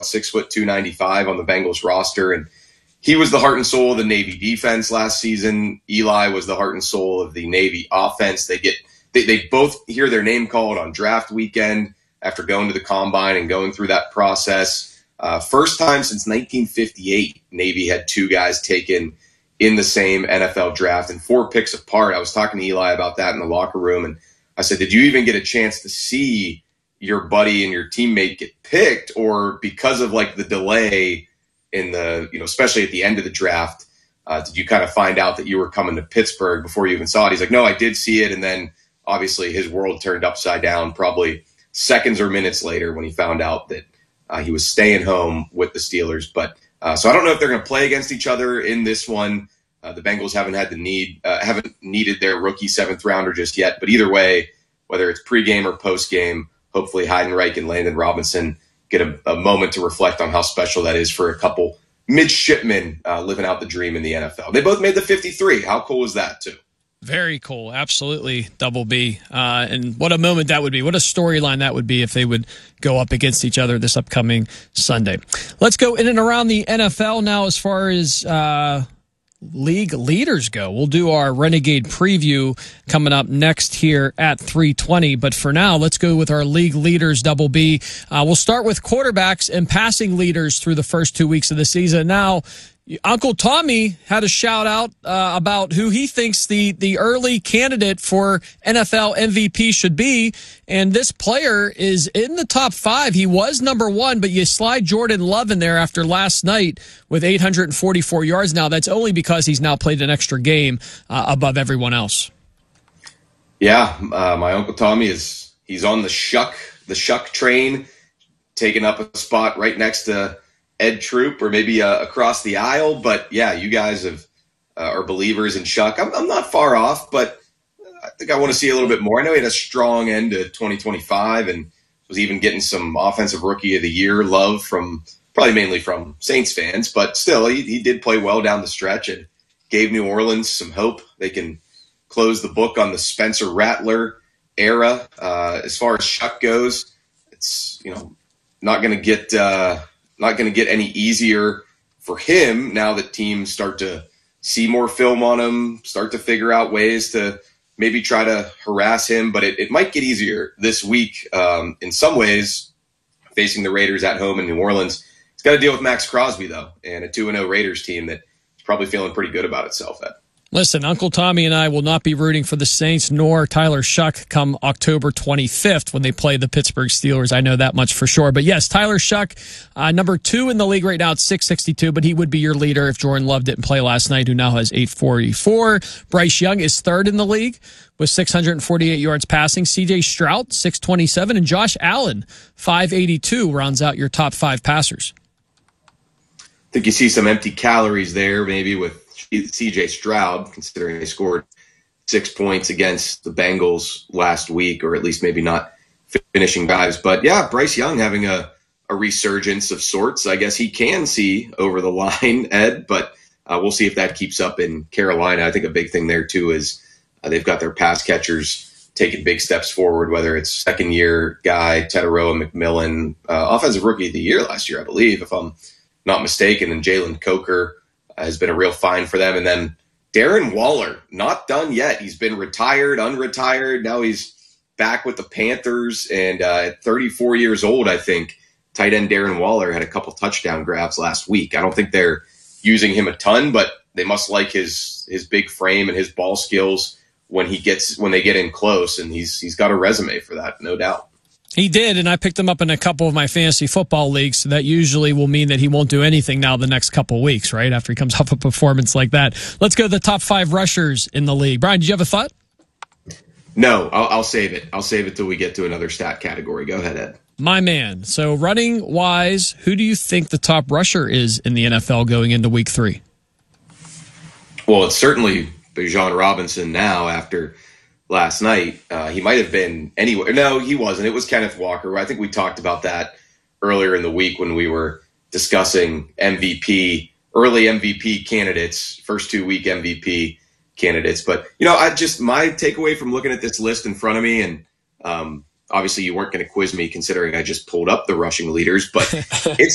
6', 295 on the Bengals roster. And he was the heart and soul of the Navy defense last season. Eli was the heart and soul of the Navy offense. They both hear their name called on draft weekend after going to the combine and going through that process. First time since 1958, Navy had two guys taken in the same NFL draft and 4 picks apart. I was talking to Eli about that in the locker room, and I said, did you even get a chance to see your buddy and your teammate get picked, or because of like the delay in the, especially at the end of the draft, did you kind of find out that you were coming to Pittsburgh before you even saw it? He's like, no, I did see it. And then obviously his world turned upside down probably seconds or minutes later when he found out that he was staying home with the Steelers. But so I don't know if they're going to play against each other in this one. The Bengals haven't needed their rookie 7th rounder just yet. But either way, whether it's pregame or postgame, hopefully Heidenreich and Landon Robinson get a moment to reflect on how special that is for a couple midshipmen living out the dream in the NFL. They both made the 53. How cool is that, too? Very cool. Absolutely. Double B. And what a moment that would be. What a storyline that would be if they would go up against each other this upcoming Sunday. Let's go in and around the NFL now as far as league leaders go. We'll do our Renegade preview coming up next here at 3:20. But for now, let's go with our league leaders, Double B. We'll start with quarterbacks and passing leaders through the first 2 weeks of the season. Now, Uncle Tommy had a shout out about who he thinks the early candidate for NFL MVP should be. And this player is in the top 5. He was number 1, but you slide Jordan Love in there after last night with 844 yards. Now, that's only because he's now played an extra game above everyone else. Yeah, my Uncle Tommy he's on the shuck train, taking up a spot right next to Ed Troop, or maybe across the aisle. But yeah, you guys are believers in Shuck. I'm not far off, but I think I want to see a little bit more. I know he had a strong end to 2025 and was even getting some offensive rookie of the year love probably mainly from Saints fans, but still he did play well down the stretch and gave New Orleans some hope. They can close the book on the Spencer Rattler era. As far as Shuck goes, it's not going to get any easier for him now that teams start to see more film on him, start to figure out ways to maybe try to harass him. But it might get easier this week in some ways, facing the Raiders at home in New Orleans. He's got to deal with Max Crosby, though, and a 2-0 Raiders team that is probably feeling pretty good about itself, Ed. Listen, Uncle Tommy and I will not be rooting for the Saints nor Tyler Shuck come October 25th when they play the Pittsburgh Steelers. I know that much for sure. But yes, Tyler Shuck, number 2 in the league right now at 662, but he would be your leader if Jordan Love didn't play last night, who now has 844. Bryce Young is 3rd in the league with 648 yards passing. C.J. Stroud, 627, and Josh Allen, 582, rounds out your top 5 passers. I think you see some empty calories there, maybe with C.J. Stroud, considering they scored 6 points against the Bengals last week, or at least maybe not finishing drives. But yeah, Bryce Young having a resurgence of sorts. I guess he can see over the line, Ed, but we'll see if that keeps up in Carolina. I think a big thing there, too, is they've got their pass catchers taking big steps forward, whether it's second-year guy, Teteroa McMillan, offensive rookie of the year last year, I believe, if I'm not mistaken, and Jalen Coker has been a real find for them. And then Darren Waller, not done yet. He's been retired, unretired. Now he's back with the Panthers. And at 34 years old, I think, tight end Darren Waller had a couple touchdown grabs last week. I don't think they're using him a ton, but they must like his big frame and his ball skills when they get in close. And he's got a resume for that, no doubt. He did, and I picked him up in a couple of my fantasy football leagues, so that usually will mean that he won't do anything now the next couple of weeks, right, after he comes off a performance like that. Let's go to the top 5 rushers in the league. Brian, did you have a thought? No, I'll save it. I'll save it till we get to another stat category. Go ahead, Ed. My man. So running-wise, who do you think the top rusher is in the NFL going into Week 3? Well, it's certainly Bijan Robinson now after last night. He might have been anywhere. No, he wasn't. It was Kenneth Walker. I think we talked about that earlier in the week when we were discussing early MVP candidates, first 2-week MVP candidates. But, my takeaway from looking at this list in front of me, and obviously you weren't going to quiz me considering I just pulled up the rushing leaders, but it's